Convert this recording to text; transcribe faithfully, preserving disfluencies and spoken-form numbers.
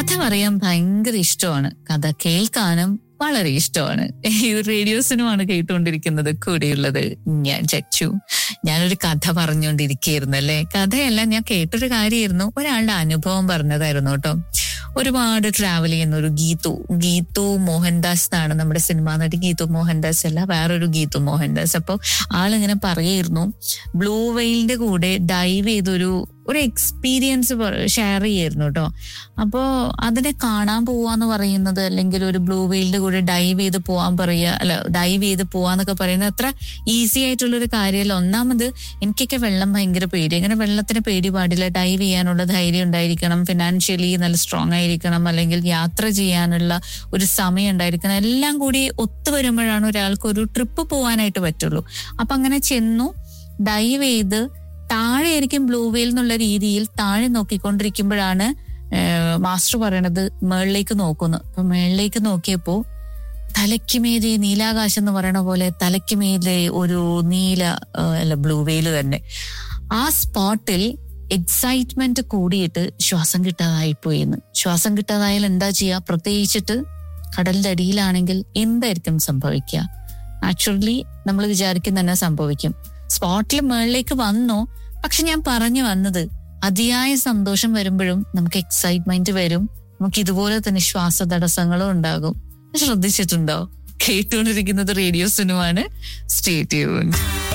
കഥ പറയാൻ ഭയങ്കര ഇഷ്ടമാണ്, കഥ കേൾക്കാനും വളരെ ഇഷ്ടമാണ്. ഈ റേഡിയോ സിനിമയാണ് കേട്ടുകൊണ്ടിരിക്കുന്നത്. കൂടെയുള്ളത് ഞാൻ ചച്ചു. ഞാനൊരു കഥ പറഞ്ഞുകൊണ്ടിരിക്കുകയായിരുന്നു അല്ലേ. കഥയല്ല, ഞാൻ കേട്ടൊരു കാര്യമായിരുന്നു, ഒരാളുടെ അനുഭവം പറഞ്ഞതായിരുന്നു കേട്ടോ. ഒരുപാട് ട്രാവൽ ചെയ്യുന്ന ഒരു ഗീതു ഗീതു മോഹൻദാസ് എന്നാണ് നമ്മുടെ സിനിമാ നടി. ഗീതു മോഹൻദാസ് അല്ല, വേറൊരു ഗീതു മോഹൻദാസ്. അപ്പോൾ ആളിങ്ങനെ പറയായിരുന്നു, ബ്ലൂ വെയിലിന്റെ കൂടെ ഡൈവ് ചെയ്തൊരു ഒരു എക്സ്പീരിയൻസ് ഷെയർ ചെയ്യായിരുന്നു കേട്ടോ. അപ്പോൾ അതിനെ കാണാൻ പോവാന്ന് പറയുന്നത്, അല്ലെങ്കിൽ ഒരു ബ്ലൂ വെയിലിന്റെ കൂടെ ഡൈവ് ചെയ്ത് പോവാൻ പറയുക, അല്ല ഡൈവ് ചെയ്ത് പോവാന്നൊക്കെ പറയുന്നത് അത്ര ഈസി ആയിട്ടുള്ളൊരു കാര്യമല്ല. ഒന്നാമത് എനിക്കൊക്കെ വെള്ളം ഭയങ്കര പേടി. അങ്ങനെ വെള്ളത്തിന് പേടി പാടില്ല. ഡൈവ് ചെയ്യാനുള്ള ധൈര്യം ഉണ്ടായിരിക്കണം, ഫിനാൻഷ്യലി നല്ല സ്ട്രോങ് ആയിരിക്കണം, അല്ലെങ്കിൽ യാത്ര ചെയ്യാനുള്ള ഒരു സമയം ഉണ്ടായിരിക്കണം. എല്ലാം കൂടി ഒത്തുവരുമ്പോഴാണ് ഒരാൾക്ക് ഒരു ട്രിപ്പ് പോകാനായിട്ട് പറ്റുള്ളൂ. അപ്പൊ അങ്ങനെ ചെന്നു ഡൈവ് ചെയ്ത് താഴെ ആയിരിക്കും ബ്ലൂ വെയിൽ എന്നുള്ള രീതിയിൽ താഴെ നോക്കിക്കൊണ്ടിരിക്കുമ്പോഴാണ് മാസ്റ്റർ പറയണത് മേളിലേക്ക് നോക്കുന്നു. അപ്പൊ മേളിലേക്ക് നോക്കിയപ്പോ തലയ്ക്കുമേലെ നീലാകാശം എന്ന് പറയണ പോലെ തലയ്ക്കുമേലെ ഒരു നീല അല്ല ബ്ലൂ വെയിൽ തന്നെ. ആ സ്പോട്ടിൽ എക്സൈറ്റ്മെന്റ് കൂടിയിട്ട് ശ്വാസം കിട്ടാതായിപ്പോയിന്ന്. ശ്വാസം കിട്ടാതായാൽ എന്താ ചെയ്യാ? പ്രത്യേകിച്ചിട്ട് കടലിന്റെ അടിയിലാണെങ്കിൽ എന്തായിരിക്കും സംഭവിക്കുക? നാച്ചുറലി നമ്മൾ വിചാരിക്കുന്ന തന്നെ സംഭവിക്കും. സ്പോട്ടിൽ മുകളിലേക്ക് വന്നു. പക്ഷെ ഞാൻ പറഞ്ഞു വന്നത്, അതിയായ സന്തോഷം വരുമ്പോഴും നമുക്ക് എക്സൈറ്റ്മെന്റ് വരും, നമുക്ക് ഇതുപോലെ തന്നെ ശ്വാസ തടസ്സങ്ങളും ഉണ്ടാകും. ശ്രദ്ധിച്ചിട്ടുണ്ടോ? കേട്ടുകൊണ്ടിരിക്കുന്നത് റേഡിയോ സിനിമയാണ്. Stay tuned.